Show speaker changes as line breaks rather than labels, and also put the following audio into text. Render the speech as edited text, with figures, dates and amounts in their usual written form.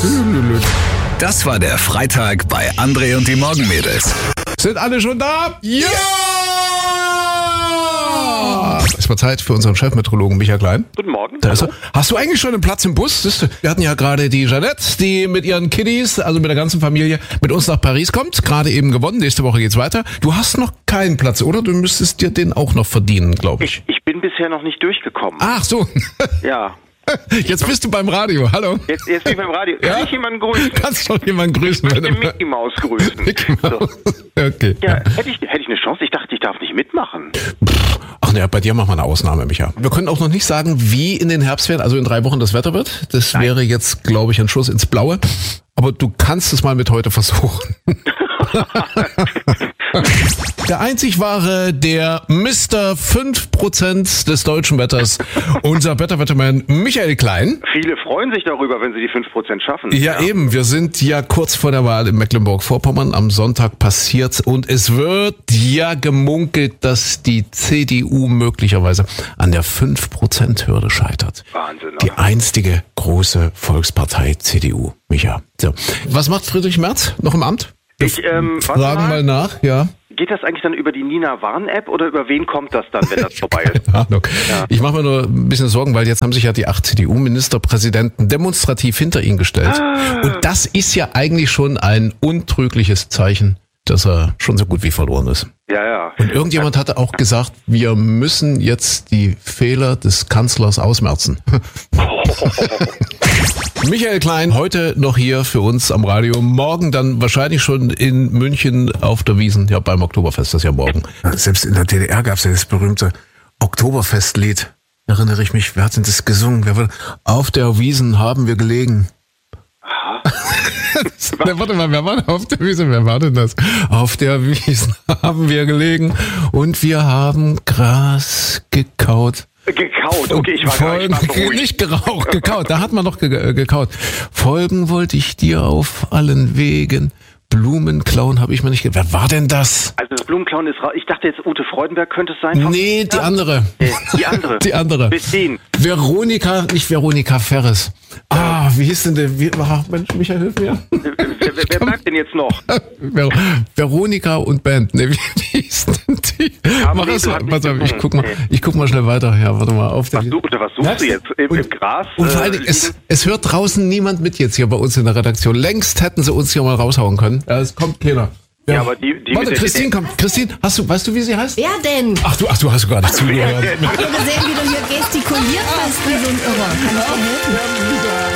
Das war der Freitag bei André und die Morgenmädels.
Sind alle schon da? Ja! Es war Zeit für unseren Chefmeteorologen Michael Klein.
Guten Morgen.
Da ist er. Hast du eigentlich schon einen Platz im Bus? Wir hatten ja gerade die Jeanette, die mit ihren Kiddies, also mit der ganzen Familie, mit uns nach Paris kommt. Gerade eben gewonnen. Nächste Woche geht's weiter. Du hast noch keinen Platz, oder? Du müsstest dir den auch noch verdienen, glaube ich.
Ich bin bisher noch nicht durchgekommen.
Ach so.
Ja.
Jetzt bist du beim Radio. Hallo.
Jetzt bin ich beim Radio.
Ja?
Kann ich jemanden grüßen?
Kannst doch jemanden grüßen.
Ich möchte Mickey Maus grüßen.
Mickey Maus. So. Okay.
Ja, hätte ich eine Chance? Ich dachte, ich darf nicht mitmachen.
Ach ne, bei dir machen wir eine Ausnahme, Micha. Wir können auch noch nicht sagen, wie in den Herbstferien, also in 3 Wochen das Wetter wird. Das wäre jetzt, glaube ich, ein Schuss ins Blaue. Aber du kannst es mal mit heute versuchen. Der einzig wahre, der Mr. 5% des deutschen Wetters, unser Wetterwettermann Michael Klein.
Viele freuen sich darüber, wenn sie die 5% schaffen.
Ja, eben, wir sind ja kurz vor der Wahl in Mecklenburg-Vorpommern. Am Sonntag passiert's und es wird ja gemunkelt, dass die CDU möglicherweise an der 5%-Hürde scheitert.
Wahnsinn.
Die einstige große Volkspartei CDU, Micha. So. Was macht Friedrich Merz noch im Amt? Fragen mal nach, ja.
Geht das eigentlich dann über die Nina Warn-App oder über wen kommt das dann, wenn das vorbei ist?
Keine Ahnung. Ja. Ich mache mir nur ein bisschen Sorgen, weil jetzt haben sich ja die 8 CDU-Ministerpräsidenten demonstrativ hinter ihn gestellt. Und das ist ja eigentlich schon ein untrügliches Zeichen, dass er schon so gut wie verloren ist.
Ja, ja.
Und irgendjemand hatte auch gesagt, wir müssen jetzt die Fehler des Kanzlers ausmerzen. Michael Klein, heute noch hier für uns am Radio. Morgen dann wahrscheinlich schon in München auf der Wiesn. Ja, beim Oktoberfest, das ist ja morgen. Selbst in der DDR gab es ja das berühmte Oktoberfestlied. Erinnere ich mich, wer hat denn das gesungen? Auf der Wiesn haben wir gelegen.
Aha.
Warte mal, wer war denn auf der Wiesn? Wer war denn das? Auf der Wiesn haben wir gelegen und wir haben Gras gekaut.
Gekaut, okay, ich war
nicht geraucht, gekaut, da hat man doch gekaut. Folgen wollte ich dir auf allen Wegen. Blumenklauen habe ich mir nicht Wer war denn das?
Also das Blumenklauen ist ich dachte jetzt Ute Freudenberg könnte es sein.
Nee, die andere.
Die andere.
Die andere.
Bettin.
Veronika, nicht Veronika Ferres. Wie hieß denn der? Mensch, Michael, hilf mir.
Wer sagt denn jetzt noch?
Veronika und Band. Ne, wie hieß denn die? Mach das mal. Pass auf, ich guck mal schnell weiter. Ja, warte mal. Was
suchst du jetzt? Im Gras?
Und vor allen Dingen, es hört draußen niemand mit jetzt hier bei uns in der Redaktion. Längst hätten sie uns hier mal raushauen können. Ja, es kommt keiner. Ja, aber die warte, Christine kommt. Christine, weißt du, wie sie heißt?
Wer denn?
Ach, du hast gar nicht zugehört.
Ich habe gesehen, wie du hier gestikuliert hast wie so ein Irrer. Kann ich dir helfen?